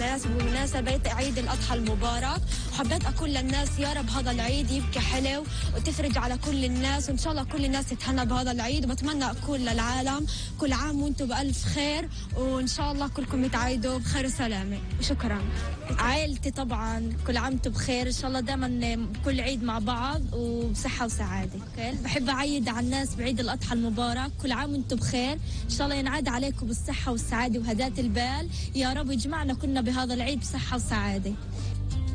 الناس بمناسبة عيد الأضحى المبارك، وحبيت أقول للناس يا رب هذا العيد يبقى حلو وتفرج على كل الناس، وإن شاء الله كل الناس تتهنى بهذا العيد. وبتمنى أقول للعالم كل عام وأنتم بألف خير، وإن شاء الله كلكم يتعايدوا بخير وسلامة. وشكرا. عائلتي طبعا كل عام وانتم بخير، إن شاء الله دائما كل عيد مع بعض وبصحة وسعادة. بحب أعيد على الناس بعيد الأضحى المبارك، كل عام وانتم بخير، إن شاء الله ينعاد عليكم بالصحة والسعادة وهداة البال يا رب، يجمعنا كلنا بهذا العيد بصحة وسعادة.